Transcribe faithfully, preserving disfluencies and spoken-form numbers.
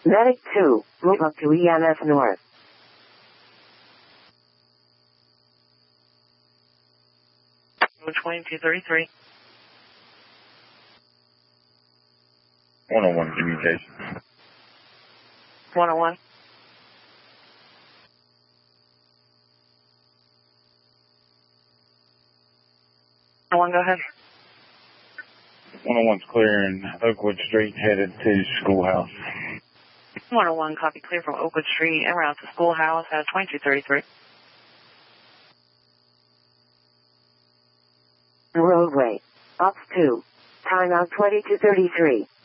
Medic two, move up to E M S North. twenty-two thirty-three. one oh one communication. one oh one. one, go ahead. one oh one's clearing Oakwood Street, headed to Schoolhouse. one oh one, copy, clear from Oakwood Street, en route to Schoolhouse at twenty-two thirty-three. Roadway. Ops two. Timeout twenty-two thirty-three.